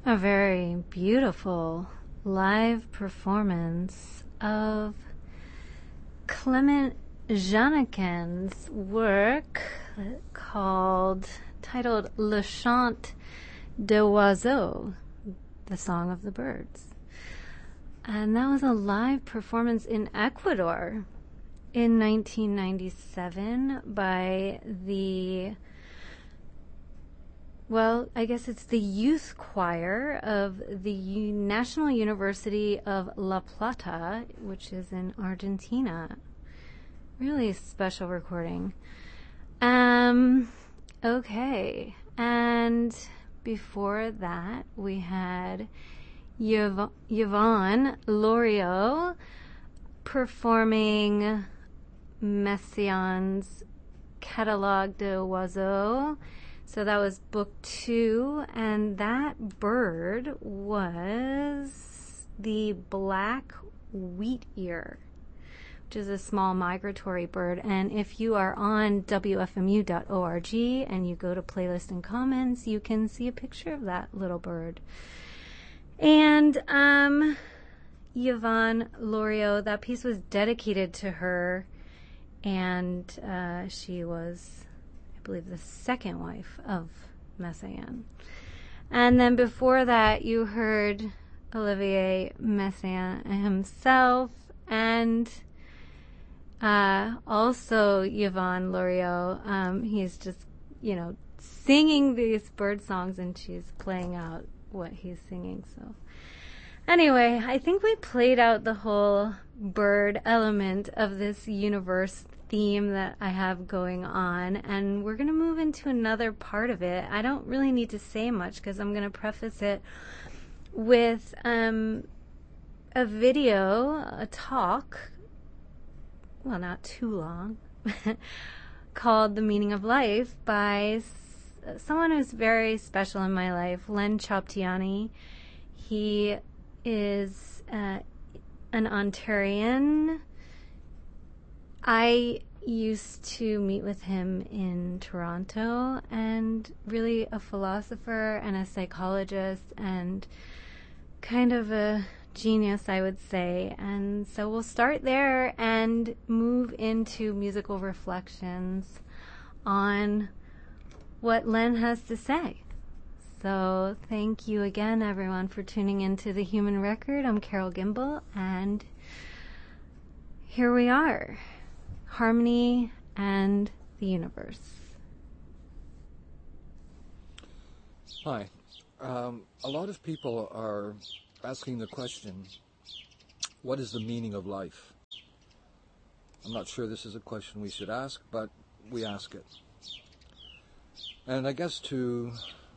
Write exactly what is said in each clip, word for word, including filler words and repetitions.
A very beautiful live performance of Clement Janikin's work called, titled Le Chant des Oiseaux, the Song of the Birds. And that was a live performance in Ecuador in nineteen ninety-seven by the, well, I guess it's the youth choir of the U- National University of La Plata, which is in Argentina. Really special recording. Um, okay. And before that, we had Yv- Yvonne Loriot performing Messiaen's Catalogue des Oiseaux. So that was book two, and that bird was the black wheat ear, which is a small migratory bird. And if you are on W F M U dot org and you go to playlist and comments, you can see a picture of that little bird. And um, Yvonne Loriot, that piece was dedicated to her, and uh, she was, I believe, the second wife of Messiaen. And then before that, you heard Olivier Messiaen himself, and uh, also Yvonne Loriot. Um, he's just, you know, singing these bird songs, and she's playing out what he's singing. So anyway, I think we played out the whole bird element of this universe theme that I have going on, and we're going to move into another part of it. I don't really need to say much because I'm going to preface it with um, a video, a talk, well, not too long, called The Meaning of Life by s- someone who's very special in my life, Len Choptiani. He is uh, an Ontarian. I used to meet with him in Toronto, and really a philosopher and a psychologist and kind of a genius, I would say. And so we'll start there and move into musical reflections on what Len has to say. So thank you again, everyone, for tuning into The Human Record. I'm Carol Gimbel, and here we are. Harmony and the universe. Hi. Um, a lot of people are asking the question, what is the meaning of life? I'm not sure this is a question we should ask, but we ask it. And I guess to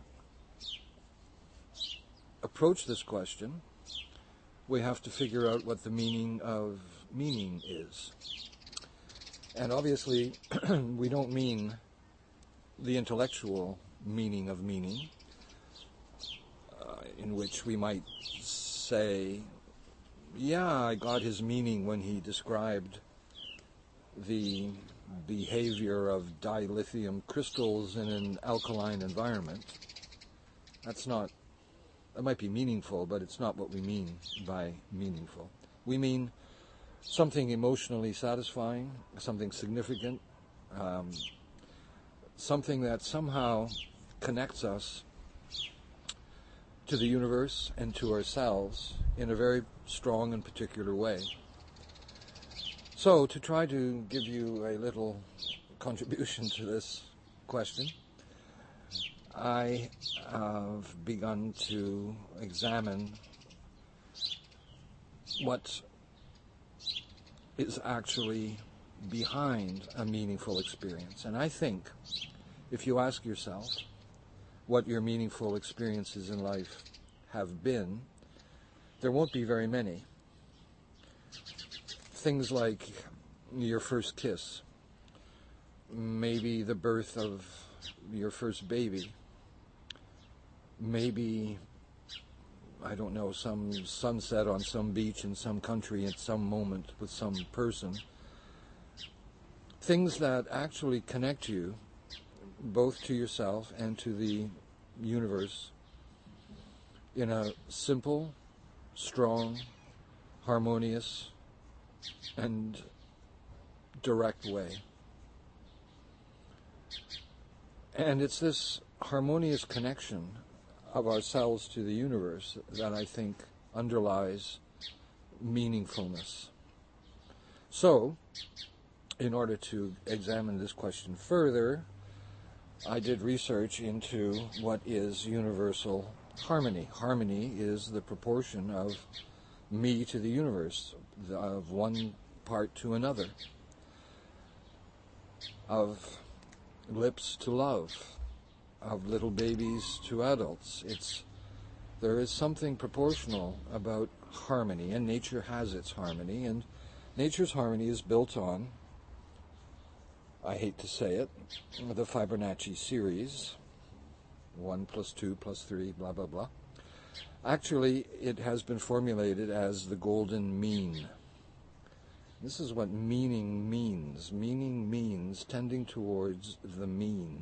approach this question, we have to figure out what the meaning of meaning is. And obviously, we don't mean the intellectual meaning of meaning, uh, in which we might say, yeah, I got his meaning when he described the behavior of dilithium crystals in an alkaline environment. That's not, that might be meaningful, but it's not what we mean by meaningful. We mean something emotionally satisfying, something significant, um, something that somehow connects us to the universe and to ourselves in a very strong and particular way. So, to try to give you a little contribution to this question, I have begun to examine what is actually behind a meaningful experience. And I think if you ask yourself what your meaningful experiences in life have been, there won't be very many. Things like your first kiss, maybe the birth of your first baby, maybe, I don't know, some sunset on some beach in some country at some moment with some person. Things that actually connect you both to yourself and to the universe in a simple, strong, harmonious, and direct way. And it's this harmonious connection of ourselves to the universe that I think underlies meaningfulness. So, in order to examine this question further, I did research into what is universal harmony. Harmony is the proportion of me to the universe, of one part to another, of lips to love, of little babies to adults. It's there is something proportional about harmony, and nature has its harmony, and nature's harmony is built on, I hate to say it, the Fibonacci series, one plus two plus three, blah, blah, blah. Actually, it has been formulated as the golden mean. This is what meaning means. Meaning means tending towards the mean.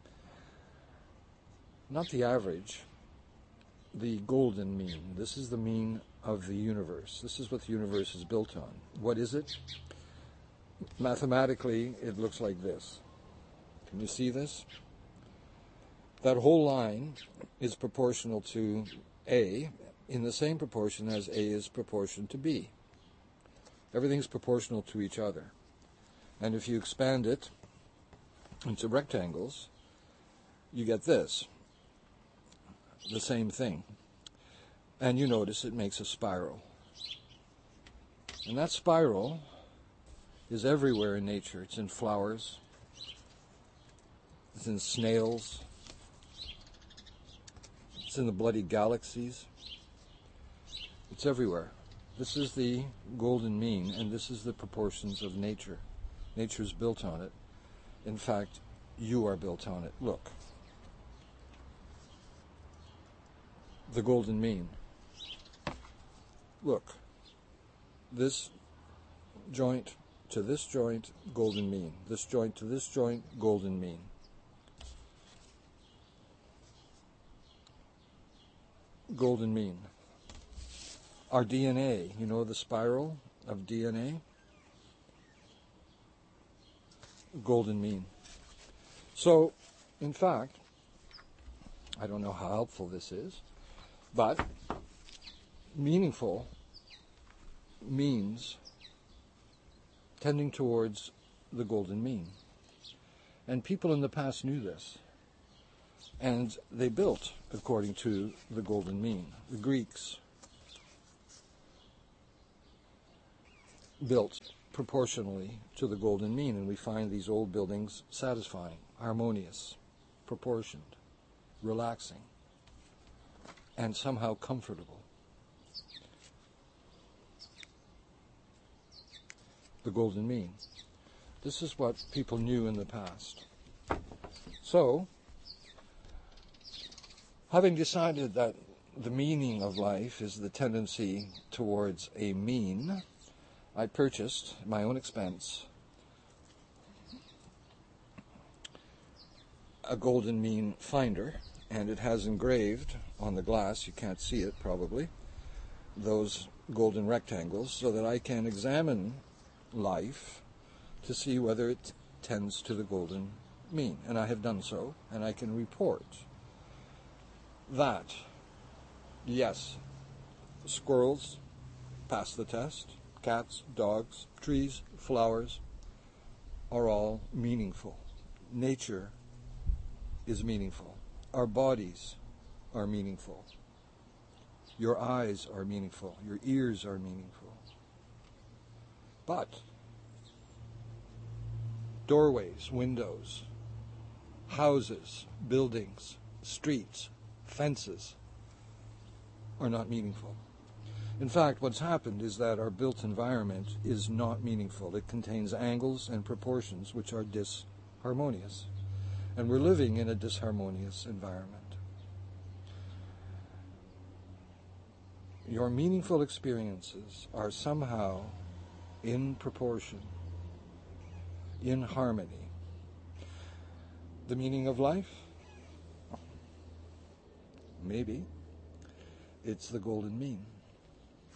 Not the average, the golden mean. This is the mean of the universe. This is what the universe is built on. What is it? Mathematically, it looks like this. Can you see this? That whole line is proportional to A in the same proportion as A is proportion to B. Everything's proportional to each other. And if you expand it into rectangles, you get this. The same thing. And you notice it makes a spiral. And that spiral is everywhere in nature. It's in flowers. It's in snails. It's in the bloody galaxies. It's everywhere. This is the golden mean, and this is the proportions of nature. Nature's built on it. In fact, you are built on it. Look. The golden mean. Look. This joint to this joint, golden mean. This joint to this joint, golden mean. Golden mean. Our D N A, you know the spiral of D N A? Golden mean. So, in fact, I don't know how helpful this is, but meaningful means tending towards the golden mean. And people in the past knew this. And they built according to the golden mean. The Greeks built proportionally to the golden mean, and we find these old buildings satisfying, harmonious, proportioned, relaxing, and somehow comfortable. The golden mean. This is what people knew in the past. So, having decided that the meaning of life is the tendency towards a mean, I purchased, at my own expense, a golden mean finder, and it has engraved on the glass, you can't see it probably, those golden rectangles, so that I can examine life to see whether it tends to the golden mean. And I have done so, and I can report that, yes, squirrels pass the test, cats, dogs, trees, flowers are all meaningful. Nature is meaningful. Our bodies are meaningful. Your eyes are meaningful. Your ears are meaningful. But doorways, windows, houses, buildings, streets, fences are not meaningful. In fact, what's happened is that our built environment is not meaningful. It contains angles and proportions which are disharmonious. And we're living in a disharmonious environment. Your meaningful experiences are somehow in proportion, in harmony. The meaning of life? Maybe. It's the golden mean.